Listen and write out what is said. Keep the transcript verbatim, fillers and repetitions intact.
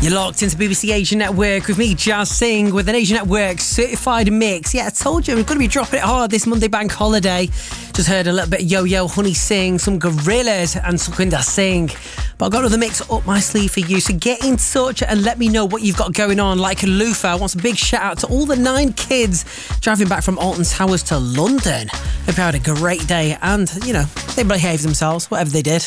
You're locked into B B C Asia Network with me, Jazz Singh, with an Asia Network certified mix. Yeah, I told you, we're going to be dropping it hard this Monday bank holiday. Just heard a little bit of Yo-Yo Honey Sing, some Gorillaz and Sukwinder Singh. But I've got another mix up my sleeve for you, so get in touch and let me know what you've got going on. Like Lufa wants a big shout out to all the nine kids driving back from Alton Towers to London. Hope you had a great day and, you know, they behaved themselves, whatever they did.